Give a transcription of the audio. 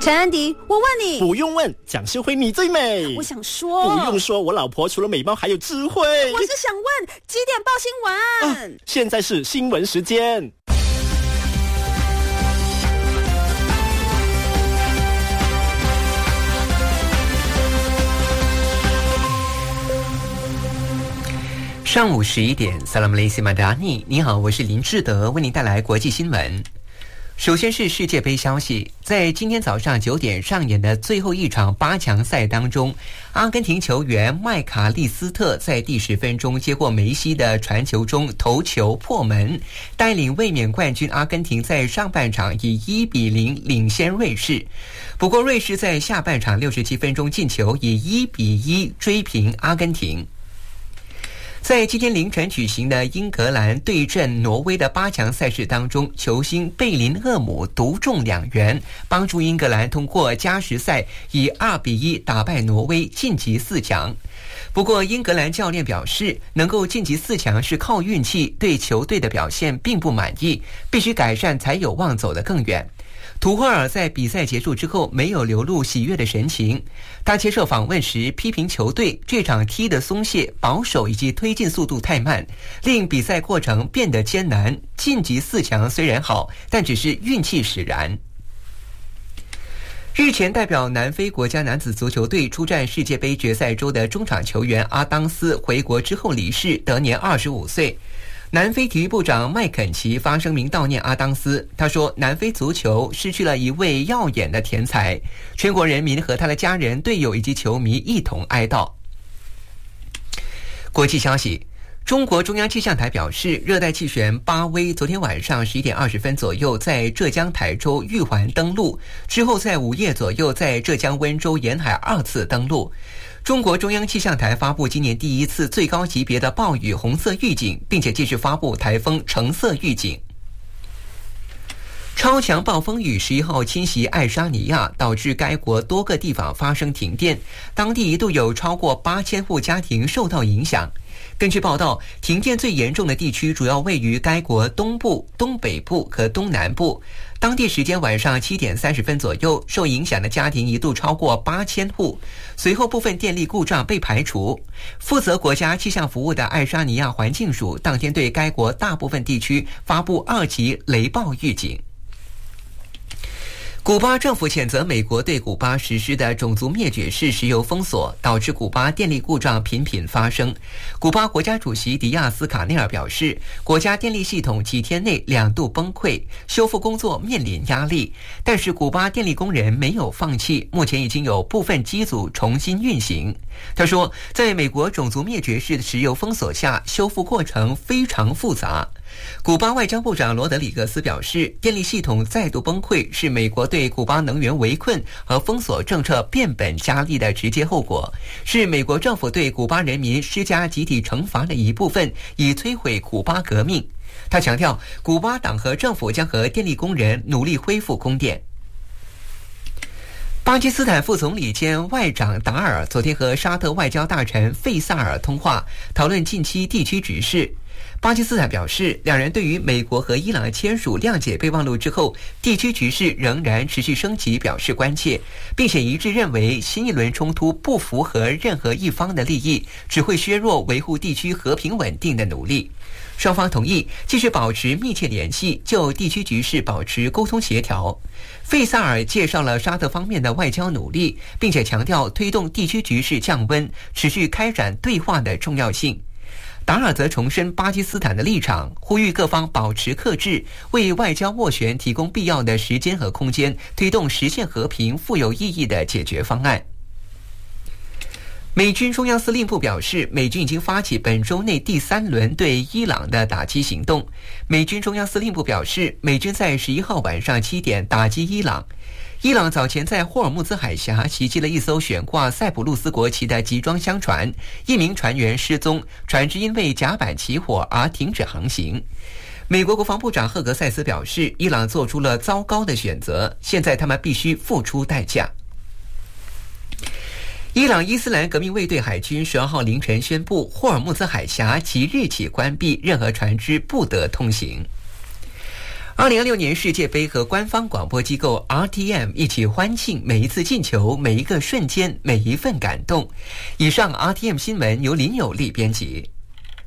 陈安迪，我问你， 不用问，蒋秀慧你最美。 我想说， 不用说，我老婆除了美貌还有智慧。 我是想问几点报新闻？ 现在是新闻时间。 上午11点 Salam Malaysia Madani， 你好，我是林志德，为您带来国际新闻。首先是世界杯消息，在今天早上9点上演的最后一场8强赛当中，阿根廷球员麦卡利斯特在第10分钟接过梅西的传球中头球破门，带领卫冕冠军阿根廷在上半场以1-0领先瑞士。不过瑞士在下半场67分钟进球，以1-1追平阿根廷。在今天凌晨举行的英格兰对阵挪威的8强赛事当中，球星贝林厄姆独中2元，帮助英格兰通过加时赛以2-1打败挪威晋级4强。不过英格兰教练表示，能够晋级4强是靠运气，对球队的表现并不满意，必须改善才有望走得更远。图赫尔在比赛结束之后没有流露喜悦的神情，他接受访问时批评球队这场踢得松懈、保守以及推进速度太慢，令比赛过程变得艰难。晋级4强虽然好，但只是运气使然。日前代表南非国家男子足球队出战世界杯决赛周的中场球员阿当斯回国之后离世，得年25岁。南非体育部长麦肯齐发声明悼念阿当斯，他说南非足球失去了一位耀眼的天才，全国人民和他的家人、队友以及球迷一同哀悼。国际消息，中国中央气象台表示，热带气旋巴威昨天晚上11点20分左右在浙江台州玉环登陆，之后在午夜左右在浙江温州沿海2次登陆。中国中央气象台发布今年第一次最高级别的暴雨红色预警，并且继续发布台风橙色预警。超强暴风雨11号侵袭爱沙尼亚，导致该国多个地方发生停电，当地一度有超过8000户家庭受到影响。根据报道，停电最严重的地区主要位于该国东部、东北部和东南部。当地时间晚上7点30分左右，受影响的家庭一度超过8000户，随后部分电力故障被排除。负责国家气象服务的爱沙尼亚环境署当天对该国大部分地区发布2级雷暴预警。古巴政府谴责美国对古巴实施的种族灭绝式石油封锁，导致古巴电力故障频频发生。古巴国家主席迪亚斯卡内尔表示，国家电力系统几天内2度崩溃，修复工作面临压力。但是古巴电力工人没有放弃，目前已经有部分机组重新运行。他说，在美国种族灭绝式的石油封锁下，修复过程非常复杂。古巴外交部长罗德里格斯表示，电力系统再度崩溃是美国对古巴能源围困和封锁政策变本加厉的直接后果，是美国政府对古巴人民施加集体惩罚的一部分，以摧毁古巴革命。他强调，古巴党和政府将和电力工人努力恢复供电。巴基斯坦副总理兼外长达尔昨天和沙特外交大臣费萨尔通话，讨论近期地区局势。巴基斯坦表示，两人对于美国和伊朗签署谅解备忘录之后，地区局势仍然持续升级表示关切，并且一致认为新一轮冲突不符合任何一方的利益，只会削弱维护地区和平稳定的努力。双方同意继续保持密切联系，就地区局势保持沟通协调。费萨尔介绍了沙特方面的外交努力，并且强调推动地区局势降温、持续开展对话的重要性。达尔则重申巴基斯坦的立场，呼吁各方保持克制，为外交斡旋提供必要的时间和空间，推动实现和平、富有意义的解决方案。美军中央司令部表示，美军已经发起本周内第3轮对伊朗的打击行动。美军中央司令部表示，美军在11号晚上7点打击伊朗。伊朗早前在霍尔木兹海峡袭击了一艘悬挂塞浦路斯国旗的集装箱船，一名船员失踪，船只因为甲板起火而停止航行。美国国防部长赫格塞斯表示，伊朗做出了糟糕的选择，现在他们必须付出代价。伊朗伊斯兰革命卫队海军12号凌晨宣布，霍尔木兹海峡即日起关闭任何船只不得通行。 2026年世界杯和官方广播机构 RTM 一起欢庆每一次进球、每一个瞬间、每一份感动。以上 RTM 新闻由林有利编辑。